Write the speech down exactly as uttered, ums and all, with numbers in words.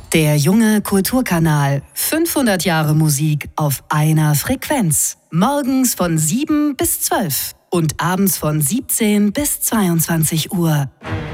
Der junge Kulturkanal. fünfhundert Jahre Musik auf einer Frequenz. Morgens von sieben bis zwölf und abends von siebzehn bis zweiundzwanzig Uhr.